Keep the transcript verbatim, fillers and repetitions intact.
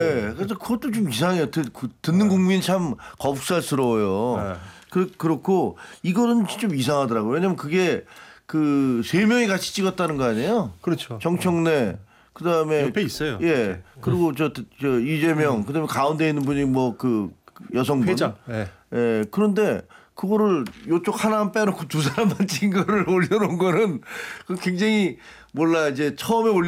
네, 그래서 그것도 좀 이상해요. 듣, 그, 듣는 국민 참 거북살스러워요. 네. 그, 그렇고 이거는 좀 이상하더라고요. 왜냐면 그게 그 세 명이 같이 찍었다는 거 아니에요? 그렇죠. 정청래 그다음에 옆에 있어요. 예. 그리고 저, 저 이재명 그다음에 가운데 있는 분이 뭐 그 여성분 회장. 네. 예. 그런데 그거를 요쪽 하나만 빼놓고 두 사람만 찍은 거를 올려놓은 거는 그 굉장히 몰라 이제 처음에 올려